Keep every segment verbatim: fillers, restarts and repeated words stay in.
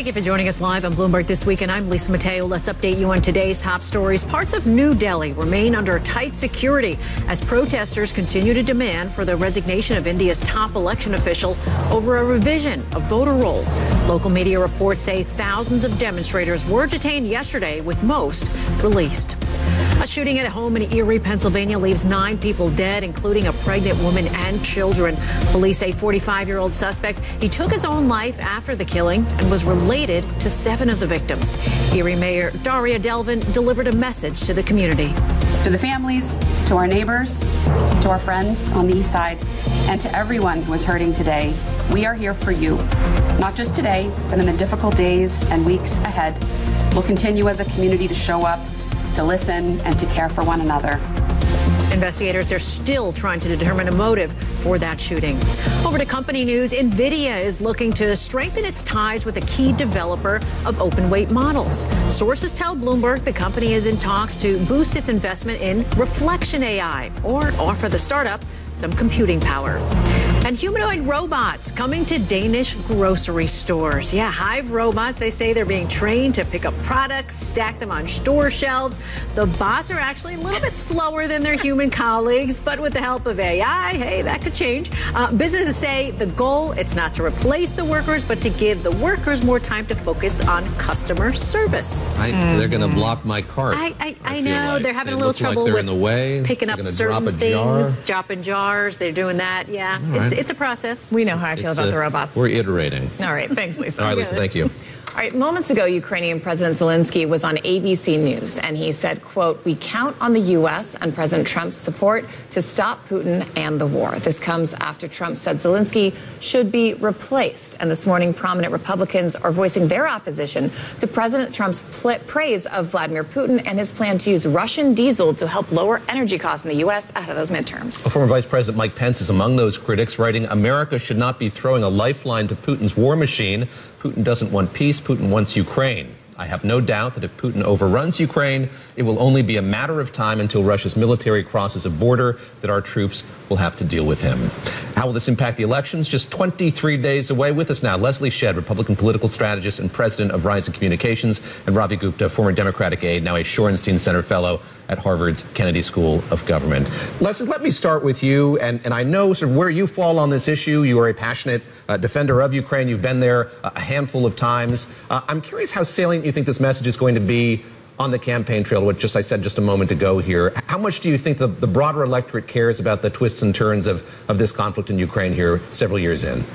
Thank you for joining us live on Bloomberg This Week, and I'm Lisa Mateo. Let's update you on today's top stories. Parts of New Delhi remain under tight security as protesters continue to demand for the resignation of India's top election official over a revision of voter rolls. Local media reports say thousands of demonstrators were detained yesterday, with most released. A shooting at a home in Erie, Pennsylvania leaves nine people dead, including a pregnant woman and children. Police say forty-five-year-old suspect, he took his own life after the killing and was related to seven of the victims. Erie Mayor Daria Delvin delivered a message to the community. To the families, to our neighbors, to our friends on the east side, and to everyone who is hurting today, we are here for you. Not just today, but in the difficult days and weeks ahead. We'll continue as a community to show up, to listen, and to care for one another. Investigators are still trying to determine a motive for that shooting. Over to company news. NVIDIA is looking to strengthen its ties with a key developer of open weight models. Sources tell Bloomberg the company is in talks to boost its investment in Reflection A I or offer the startup some computing power. And humanoid robots coming to Danish grocery stores. Yeah, Hive robots, they say they're being trained to pick up products, stack them on store shelves. The bots are actually a little bit slower than their human colleagues, but with the help of A I, hey, that could change. Uh, businesses say the goal, it's not to replace the workers, but to give the workers more time to focus on customer service. I, mm-hmm. They're going to block my cart. I, I, I, I know. Like. They're having they a little trouble like with in the way. picking they're up certain drop things, jar. dropping jars. They're doing that. Yeah, right. it's, it's a process. We know how I feel it's about a, the robots. We're iterating. All right. Thanks, Lisa. All right, Lisa, thank you. All right, moments ago, Ukrainian President Zelensky was on A B C News, and he said, quote, "We count on the U S and President Trump's support to stop Putin and the war." This comes after Trump said Zelensky should be replaced. And this morning, prominent Republicans are voicing their opposition to President Trump's pl- praise of Vladimir Putin and his plan to use Russian diesel to help lower energy costs in the U S ahead of those midterms. Former Vice President Mike Pence is among those critics, writing, "America should not be throwing a lifeline to Putin's war machine. Putin doesn't want peace. Putin wants Ukraine. I have no doubt that if Putin overruns Ukraine, it will only be a matter of time until Russia's military crosses a border that our troops will have to deal with him." How will this impact the elections? Just twenty-three days away. With us now, Leslie Shedd, Republican political strategist and president of Rising Communications, and Ravi Gupta, former Democratic aide, now a Shorenstein Center fellow at Harvard's Kennedy School of Government. Leslie, let me start with you, and, and I know sort of where you fall on this issue. You are a passionate uh, defender of Ukraine. You've been there a handful of times. Uh, I'm curious how salient you think this message is going to be on the campaign trail, which just I said just a moment ago here. How much do you think the, the broader electorate cares about the twists and turns of, of this conflict in Ukraine here several years in?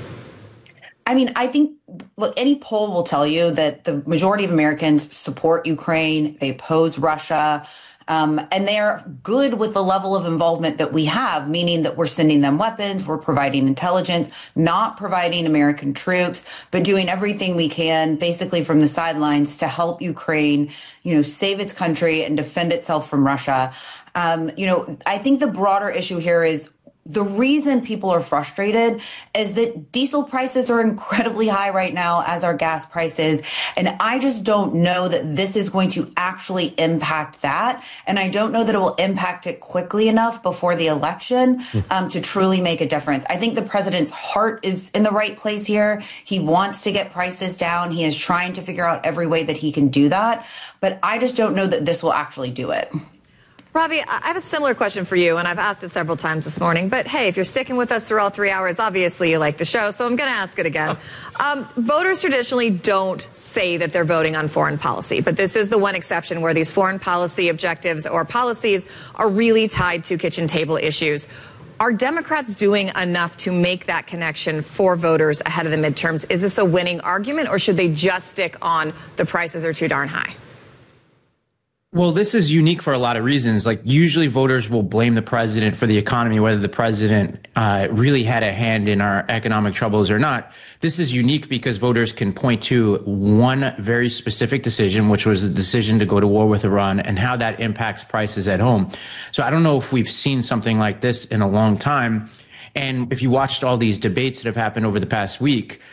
I mean, I think, look, any poll will tell you that the majority of Americans support Ukraine. They oppose Russia. Um, and they're good with the level of involvement that we have, meaning that we're sending them weapons, we're providing intelligence, not providing American troops, but doing everything we can, basically from the sidelines, to help Ukraine, you know, save its country and defend itself from Russia. Um, you know, I think the broader issue here is the reason people are frustrated is that diesel prices are incredibly high right now, as are gas prices. And I just don't know that this is going to actually impact that. And I don't know that it will impact it quickly enough before the election um, to truly make a difference. I think the president's heart is in the right place here. He wants to get prices down. He is trying to figure out every way that he can do that. But I just don't know that this will actually do it. Ravi, I have a similar question for you, and I've asked it several times this morning. But hey, if you're sticking with us through all three hours, obviously you like the show, so I'm going to ask it again. Um, voters traditionally don't say that they're voting on foreign policy, but this is the one exception where these foreign policy objectives or policies are really tied to kitchen table issues. Are Democrats doing enough to make that connection for voters ahead of the midterms? Is this a winning argument, or should they just stick on the prices are too darn high? Well, this is unique for a lot of reasons. Like, usually voters will blame the president for the economy, whether the president uh, really had a hand in our economic troubles or not. This is unique because voters can point to one very specific decision, which was the decision to go to war with Iran, and how that impacts prices at home. So I don't know if we've seen something like this in a long time. And if you watched all these debates that have happened over the past week,